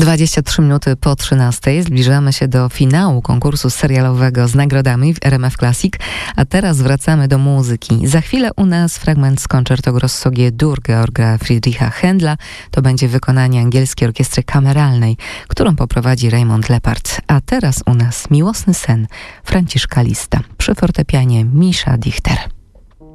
23 minuty po 13 zbliżamy się do finału konkursu serialowego z nagrodami w RMF Classic, a teraz wracamy do muzyki. Za chwilę u nas fragment z Concerto Grosso G-dur Georga Friedricha Händla. To będzie wykonanie angielskiej orkiestry kameralnej, którą poprowadzi Raymond Lepard. A teraz u nas Miłosny sen Franciszka Lista przy fortepianie Misza Dichter.